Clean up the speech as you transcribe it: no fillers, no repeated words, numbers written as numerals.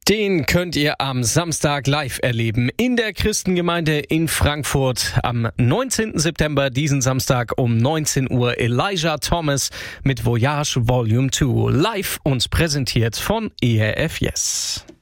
Den könnt ihr am Samstag live erleben in der Christengemeinde in Frankfurt. Am 19. September, diesen Samstag um 19 Uhr, Elijah Thomas mit Voyage Volume 2. Live und präsentiert von ERF Yes.